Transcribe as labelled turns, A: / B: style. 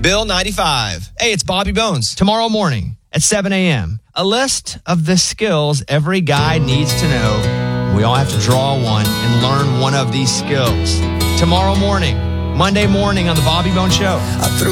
A: Bill 95. Hey, it's Bobby Bones.
B: Tomorrow morning at 7 a.m., a list of the skills every guy needs to know. We all have to draw one and learn one of these skills. Tomorrow morning, Monday morning on the Bobby Bones Show.